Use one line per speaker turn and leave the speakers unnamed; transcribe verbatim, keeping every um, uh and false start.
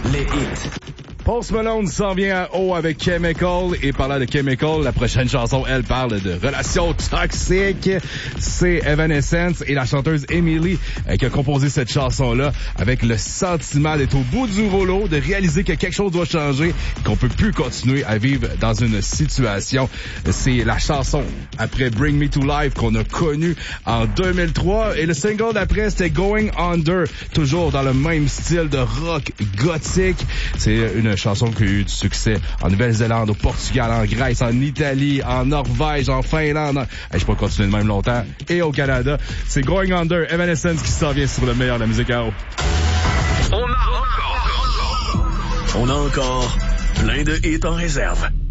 les hits.
Post Malone s'en vient à haut avec Chemical, et parlant de Chemical, la prochaine chanson, elle parle de relations toxiques. C'est Evanescence et la chanteuse Emily euh, qui a composé cette chanson-là avec le sentiment d'être au bout du rouleau, de réaliser que quelque chose doit changer, qu'on peut plus continuer à vivre dans une situation. C'est la chanson après Bring Me to Life qu'on a connue en deux mille trois, et le single d'après c'était Going Under, toujours dans le même style de rock gothique. C'est une chanson qui a eu du succès en Nouvelle-Zélande, au Portugal, en Grèce, en Italie, en Norvège, en Finlande. En... Hey, je peux pas continuer de même longtemps. Et au Canada, c'est Going Under, Evanescence qui s'en vient sur le meilleur de la musique à eau.
On a encore, on a encore plein de hits en réserve.